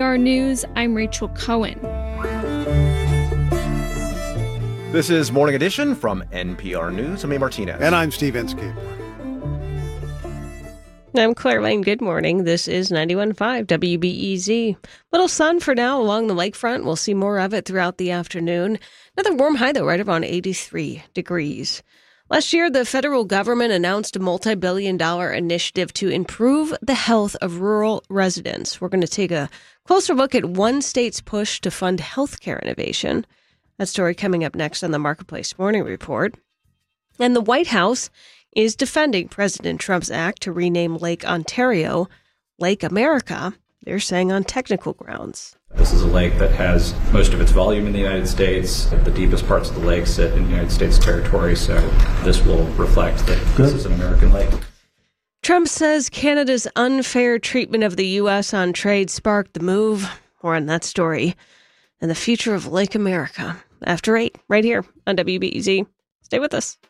NPR News, I'm Rachel Cohen. This is Morning Edition from NPR News. I'm A. Martinez. And I'm Steve Inskeep. I'm Claire Lane. Good morning. This is 91.5 WBEZ. Little sun for now along the lakefront. We'll see more of it throughout the afternoon. Another warm high, though, right around 83 degrees. Last year, the federal government announced a multi-billion-dollar initiative to improve the health of rural residents. We're going to take a closer look at one state's push to fund healthcare innovation. That story coming up next on the Marketplace Morning Report. And the White House is defending President Trump's act to rename Lake Ontario Lake America, they're saying on technical grounds. This is a lake that has most of its volume in the United States. The deepest parts of the lake sit in the United States territory, so this will reflect that this is an American lake. Trump says Canada's unfair treatment of the U.S. on trade sparked the move. More on that story and the future of Lake America after 8, right here on WBEZ. Stay with us.